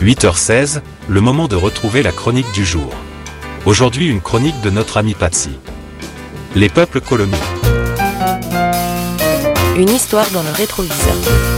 8h16, le moment de retrouver la chronique du jour. Aujourd'hui, une chronique de notre ami Patsy. Les peuples coloniaux. Une histoire dans le rétroviseur.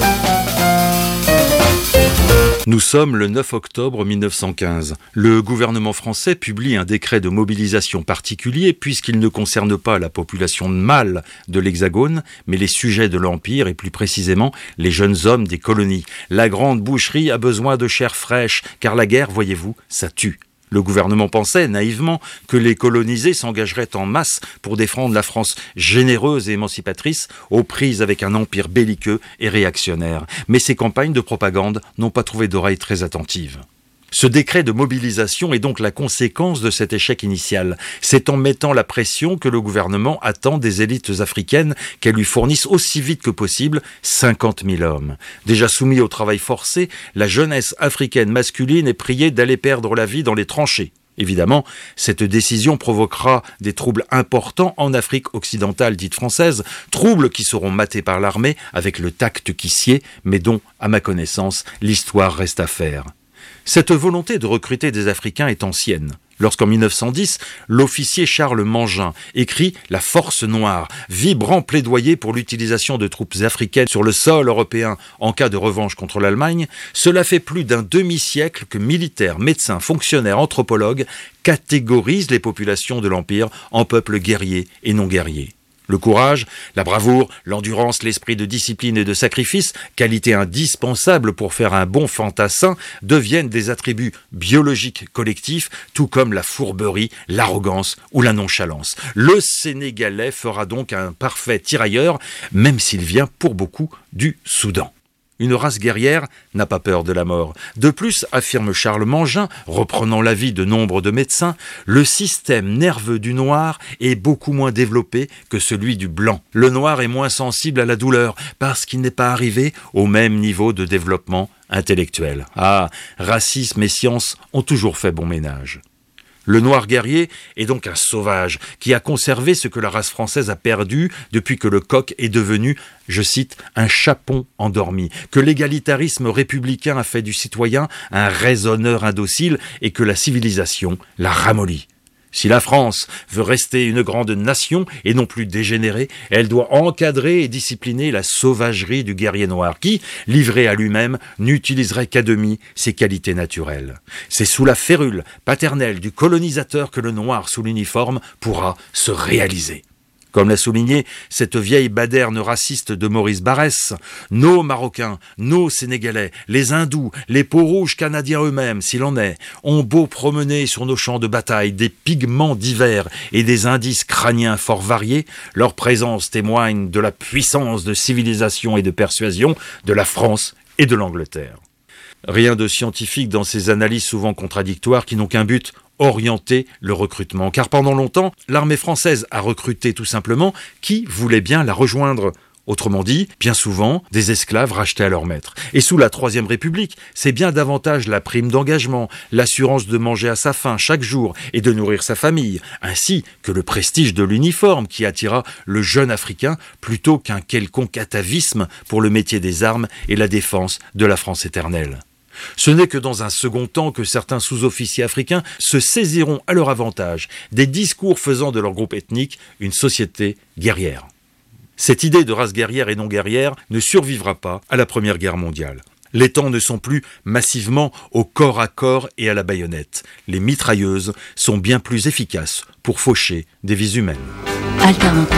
Nous sommes le 9 octobre 1915. Le gouvernement français publie un décret de mobilisation particulier puisqu'il ne concerne pas la population mâle de l'Hexagone, mais les sujets de l'Empire et plus précisément les jeunes hommes des colonies. La grande boucherie a besoin de chair fraîche, car la guerre, voyez-vous, ça tue. Le gouvernement pensait naïvement que les colonisés s'engageraient en masse pour défendre la France généreuse et émancipatrice aux prises avec un empire belliqueux et réactionnaire. Mais ces campagnes de propagande n'ont pas trouvé d'oreilles très attentives. Ce décret de mobilisation est donc la conséquence de cet échec initial. C'est en mettant la pression que le gouvernement attend des élites africaines qu'elles lui fournissent aussi vite que possible 50 000 hommes. Déjà soumis au travail forcé, la jeunesse africaine masculine est priée d'aller perdre la vie dans les tranchées. Évidemment, cette décision provoquera des troubles importants en Afrique occidentale dite française, troubles qui seront matés par l'armée avec le tact qui sied, mais dont, à ma connaissance, l'histoire reste à faire. Cette volonté de recruter des Africains est ancienne. Lorsqu'en 1910, l'officier Charles Mangin écrit « La force noire », vibrant plaidoyer pour l'utilisation de troupes africaines sur le sol européen en cas de revanche contre l'Allemagne, cela fait plus d'un demi-siècle que militaires, médecins, fonctionnaires, anthropologues catégorisent les populations de l'Empire en peuples guerriers et non guerriers. Le courage, la bravoure, l'endurance, l'esprit de discipline et de sacrifice, qualités indispensables pour faire un bon fantassin, deviennent des attributs biologiques collectifs, tout comme la fourberie, l'arrogance ou la nonchalance. Le Sénégalais fera donc un parfait tirailleur, même s'il vient pour beaucoup du Soudan. Une race guerrière n'a pas peur de la mort. De plus, affirme Charles Mangin, reprenant l'avis de nombre de médecins, le système nerveux du noir est beaucoup moins développé que celui du blanc. Le noir est moins sensible à la douleur parce qu'il n'est pas arrivé au même niveau de développement intellectuel. Ah, racisme et science ont toujours fait bon ménage. Le noir guerrier est donc un sauvage qui a conservé ce que la race française a perdu depuis que le coq est devenu, je cite, un chapon endormi, que l'égalitarisme républicain a fait du citoyen un raisonneur indocile et que la civilisation l'a ramolli. Si la France veut rester une grande nation et non plus dégénérée, elle doit encadrer et discipliner la sauvagerie du guerrier noir qui, livré à lui-même, n'utiliserait qu'à demi ses qualités naturelles. C'est sous la férule paternelle du colonisateur que le noir sous l'uniforme pourra se réaliser. Comme l'a souligné cette vieille baderne raciste de Maurice Barrès, nos Marocains, nos Sénégalais, les Hindous, les peaux-rouges canadiens eux-mêmes, s'il en est, ont beau promener sur nos champs de bataille des pigments divers et des indices crâniens fort variés, leur présence témoigne de la puissance de civilisation et de persuasion de la France et de l'Angleterre. Rien de scientifique dans ces analyses souvent contradictoires qui n'ont qu'un but, orienter le recrutement. Car pendant longtemps, l'armée française a recruté tout simplement qui voulait bien la rejoindre. Autrement dit, bien souvent, des esclaves rachetés à leur maître. Et sous la Troisième République, c'est bien davantage la prime d'engagement, l'assurance de manger à sa faim chaque jour et de nourrir sa famille, ainsi que le prestige de l'uniforme qui attira le jeune Africain plutôt qu'un quelconque atavisme pour le métier des armes et la défense de la France éternelle. Ce n'est que dans un second temps que certains sous-officiers africains se saisiront à leur avantage des discours faisant de leur groupe ethnique une société guerrière. Cette idée de race guerrière et non guerrière ne survivra pas à la Première Guerre mondiale. Les temps ne sont plus massivement au corps à corps et à la baïonnette. Les mitrailleuses sont bien plus efficaces pour faucher des vies humaines. Alternative.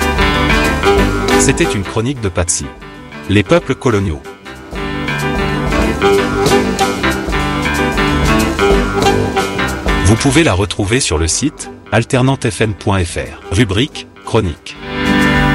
C'était une chronique de Patsy. Les peuples coloniaux. Vous pouvez la retrouver sur le site alternantefm.fr, rubrique Chronique.